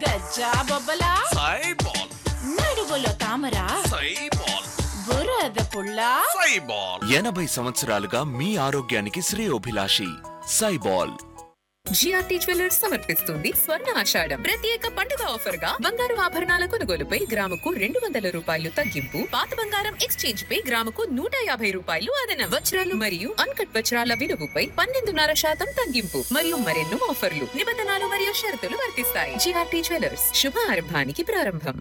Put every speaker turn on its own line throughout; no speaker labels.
గజ్జా బొబ్బల,
సైబాల్,
నడువులో తామర,
సైబాల్,
బురద పుల్ల,
సైబాల్.
80 సంవత్సరాలుగా మీ ఆరోగ్యానికి శ్రేయోభిలాషి సైబాల్.
జిఆర్టీ జ్యువెలర్స్ సమర్పిస్తుంది స్వర్ణ ఆషాఢం ప్రత్యేక పండుగ ఆఫర్ గా బంగారు ఆభరణాల కొనుగోలుపై గ్రాముకు 200 రూపాయలు తగ్గింపు, పాత బంగారం ఎక్స్చేంజ్ పై గ్రాముకు 150 రూపాయలు అదన, వజ్రాలు మరియు అన్కట్ వజ్రాల విలువపై 12.5% తగ్గింపు మరియు మరెన్నో ఆఫర్లు, నిబంధనలు మరియు షరతులు వర్తిస్తాయి. జిఆర్టీ జ్యువెలర్స్, శుభ ఆరంభానికి ప్రారంభం.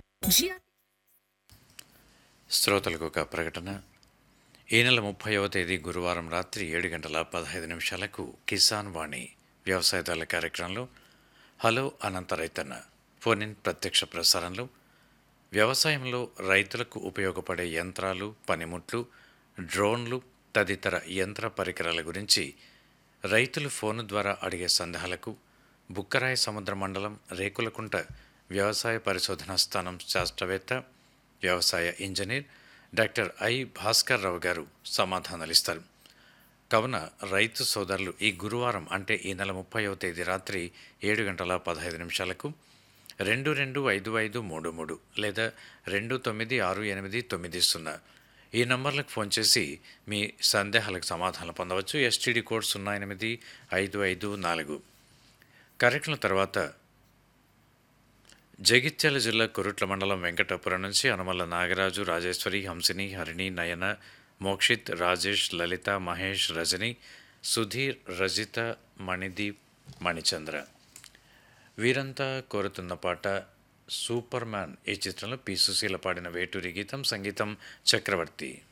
శ్రోతలకు ఒక ప్రకటన. ఈ నెల 30వ తేదీ గురువారం రాత్రి 7:15 కిసాన్ వాణి వ్యవసాయదారుల కార్యక్రమంలో హలో అనంత రైతన్న ఫోన్ ఇన్ ప్రత్యక్ష ప్రసారంలో వ్యవసాయంలో రైతులకు ఉపయోగపడే యంత్రాలు, పనిముట్లు, డ్రోన్లు తదితర యంత్ర పరికరాల గురించి రైతులు ఫోను ద్వారా అడిగే సందేహాలకు బుక్కరాయ సముద్ర మండలం రేకులకుంట వ్యవసాయ పరిశోధనా స్థానం శాస్త్రవేత్త, వ్యవసాయ engineer doctor I Bhaskar Rao గారు సమాధానాలిస్తారు. కావున రైతు సోదరులు ఈ గురువారం అంటే ఈ నెల 30వ తేదీ రాత్రి 7:15 225533 లేదా 296890 ఈ నంబర్లకు ఫోన్ చేసి మీ సందేహాలకు సమాధానాలు పొందవచ్చు. STD code 08554. కార్యక్రమం తర్వాత జగిత్యాల జిల్లా కొరుట్ల మండలం వెంకటాపురం నుంచి అనుమల్ల నాగరాజు, రాజేశ్వరి, హంసిని, హరిణి, నయన, మోక్షిత్, రాజేష్, లలిత, మహేష్, రజని, సుధీర్, రజిత, మణిదీప్, మణిచంద్ర వీరంతా కోరుతున్న పాట సూపర్ మ్యాన్. ఈ చిత్రంలో పి. సుశీల పాడిన వేటూరి గీతం, సంగీతం చక్రవర్తి.